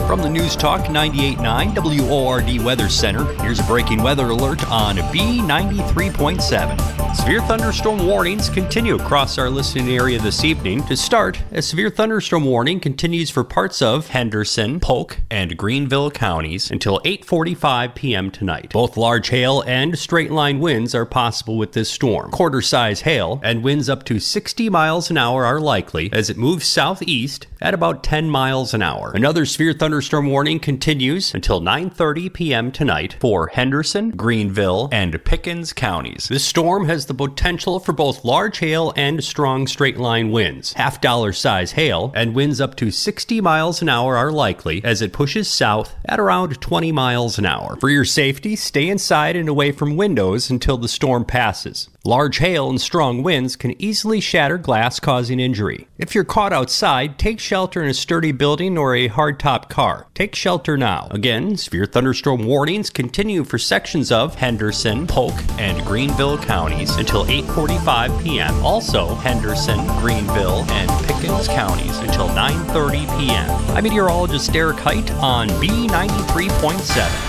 From the News Talk 98.9 WORD Weather Center, here's a breaking weather alert on B93.7. Severe thunderstorm warnings continue across our listening area this evening. To start, a severe thunderstorm warning continues for parts of Henderson, Polk, and Greenville counties until 8:45 p.m. tonight. Both large hail and straight-line winds are possible with this storm. Quarter-size hail and winds up to 60 miles an hour are likely as it moves southeast at about 10 miles an hour. Another severe thunderstorm warning continues until 9:30 p.m. tonight for Henderson, Greenville, and Pickens counties. This storm has the potential for both large hail and strong straight-line winds. Half-dollar size hail and winds up to 60 miles an hour are likely as it pushes south at around 20 miles an hour. For your safety, stay inside and away from windows until the storm passes. Large hail and strong winds can easily shatter glass, causing injury. If you're caught outside, take shelter in a sturdy building or a hardtop car. Take shelter now. Again, severe thunderstorm warnings continue for sections of Henderson, Polk, and Greenville counties until 8:45 p.m. Also, Henderson, Greenville, and Pickens counties until 9:30 p.m. I'm meteorologist Derek Height on B93.7.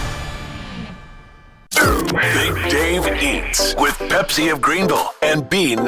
Big Dave Eats with Pepsi of Greenville and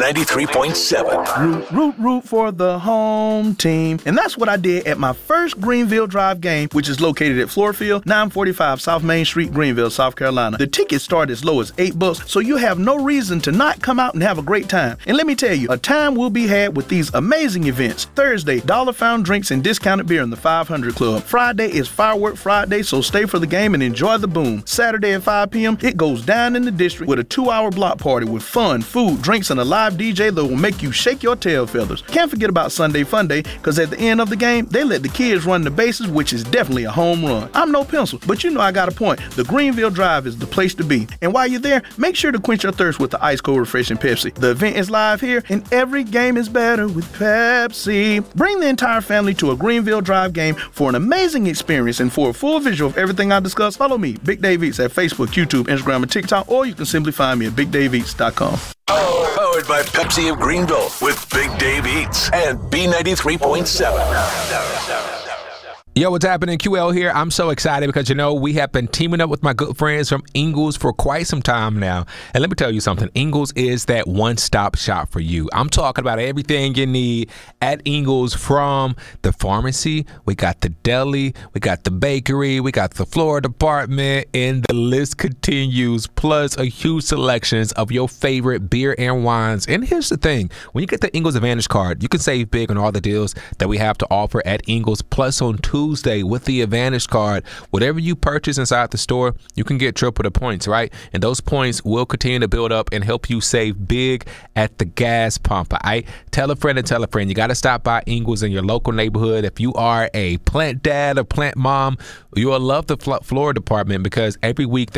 B93.7. Root for the home team. And that's what I did at my first Greenville Drive game, which is located at Floorfield, 945 South Main Street, Greenville, South Carolina. The tickets start as low as $8, so you have no reason to not come out and have a great time. And let me tell you, a time will be had with these amazing events. Thursday, dollar found drinks and discounted beer in the 500 Club. Friday is Firework Friday, so stay for the game and enjoy the boom. Saturday at 5 p.m., it goes down in the district with a 2-hour block party with fun, food, drinks, and a live DJ that will make you shake your tail feathers. Can't forget about Sunday Fun Day, because at the end of the game, they let the kids run the bases, which is definitely a home run. I'm no pencil, but you know I got a point. The Greenville Drive is the place to be. And while you're there, make sure to quench your thirst with the ice cold refreshing Pepsi. The event is live here, and every game is better with Pepsi. Bring the entire family to a Greenville Drive game for an amazing experience, and for a full visual of everything I discussed, follow me, Big Dave Eats, at Facebook, YouTube, Instagram, and TikTok, or you can simply find me at BigDaveEats.com. Powered by Pepsi of Greenville with Big Dave Eats and B93.7. Yo, what's happening? QL here. I'm so excited because, we have been teaming up with my good friends from Ingles for quite some time now. And let me tell you something. Ingles is that one-stop shop for you. I'm talking about everything you need at Ingles, from the pharmacy. We got the deli. We got the bakery. We got the floral department. And the list continues. Plus a huge selections of your favorite beer and wines. And here's the thing. When you get the Ingles Advantage card, you can save big on all the deals that we have to offer at Ingles. Plus on Tuesday with the Advantage card, whatever you purchase inside the store, you can get triple the points, right? And those points will continue to build up and help you save big at the gas pump, all right? Tell a friend and tell a friend. You got to stop by Ingles in your local neighborhood. If you are a plant dad or plant mom, you will love the floral department, because every week